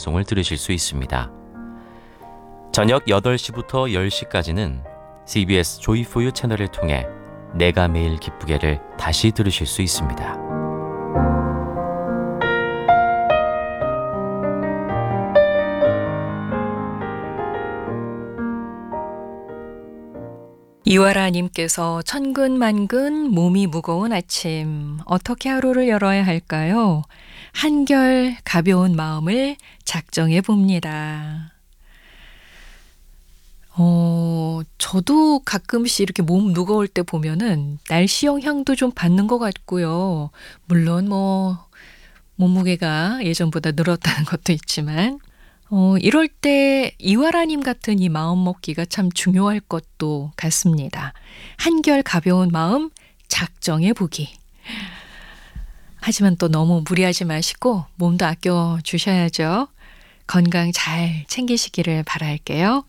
방송을 들으실 수 있습니다. 저녁 8시부터 10시까지는 CBS 조이포유 채널을 통해 내가 매일 기쁘게를 다시 들으실 수 있습니다. 이화라님께서 천근만근 몸이 무거운 아침 어떻게 하루를 열어야 할까요? 한결 가벼운 마음을 작정해 봅니다. 저도 가끔씩 이렇게 몸 무거울 때 보면은 날씨 영향도 좀 받는 것 같고요. 물론 몸무게가 예전보다 늘었다는 것도 있지만 이럴 때 이화라님 같은 이 마음 먹기가 참 중요할 것도 같습니다. 한결 가벼운 마음 작정해 보기. 하지만 또 너무 무리하지 마시고 몸도 아껴 주셔야죠. 건강 잘 챙기시기를 바랄게요.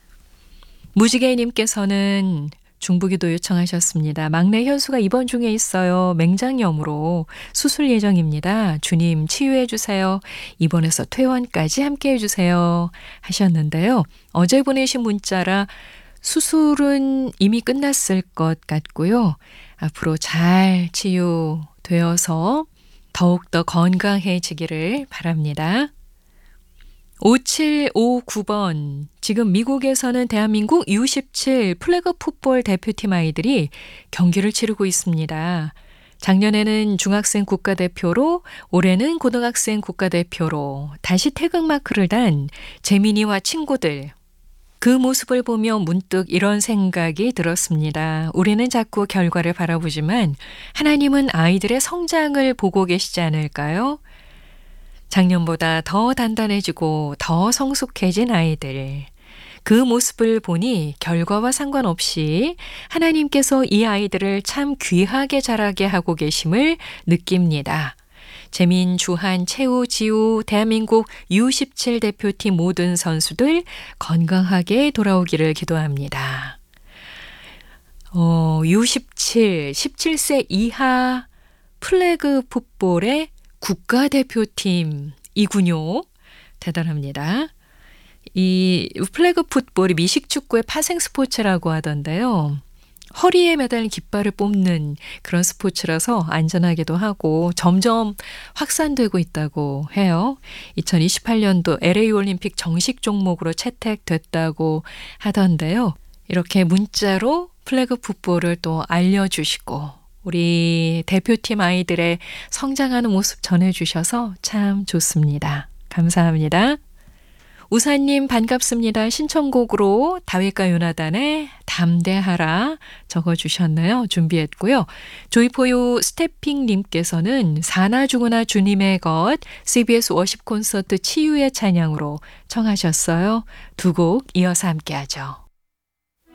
무지개님께서는 중부기도 요청하셨습니다. 막내 현수가 입원 중에 있어요. 맹장염으로 수술 예정입니다. 주님 치유해 주세요. 입원해서 퇴원까지 함께 해주세요. 하셨는데요. 어제 보내신 문자라 수술은 이미 끝났을 것 같고요. 앞으로 잘 치유되어서 더욱더 건강해지기를 바랍니다. 5759번. 지금 미국에서는 대한민국 U17 플래그 풋볼 대표팀 아이들이 경기를 치르고 있습니다. 작년에는 중학생 국가대표로 올해는 고등학생 국가대표로 다시 태극마크를 단 재민이와 친구들. 그 모습을 보며 문득 이런 생각이 들었습니다. 우리는 자꾸 결과를 바라보지만 하나님은 아이들의 성장을 보고 계시지 않을까요? 작년보다 더 단단해지고 더 성숙해진 아이들. 그 모습을 보니 결과와 상관없이 하나님께서 이 아이들을 참 귀하게 자라게 하고 계심을 느낍니다. 재민, 주한, 채우, 지우, 대한민국 U17 대표팀 모든 선수들 건강하게 돌아오기를 기도합니다. U17, 17세 이하 플래그 풋볼의 국가대표팀이군요. 대단합니다. 이 플래그 풋볼이 미식축구의 파생 스포츠라고 하던데요. 허리에 매달린 깃발을 뽑는 그런 스포츠라서 안전하기도 하고 점점 확산되고 있다고 해요. 2028년도 LA 올림픽 정식 종목으로 채택됐다고 하던데요. 이렇게 문자로 플래그 풋볼을 또 알려주시고 우리 대표팀 아이들의 성장하는 모습 전해주셔서 참 좋습니다. 감사합니다. 우사님 반갑습니다. 신청곡으로 다윗과 요나단의 담대하라 적어주셨네요. 준비했고요. 조이포유 스태핑님께서는 사나 죽으나 주님의 것 CBS 워십 콘서트 치유의 찬양으로 청하셨어요. 두 곡 이어서 함께하죠.